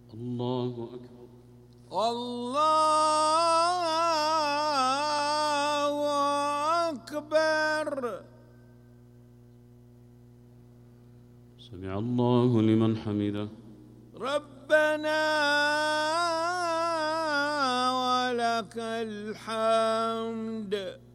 الله أكبر. الله أكبر. سمع الله لمن حمده. ربنا ولك الحمد.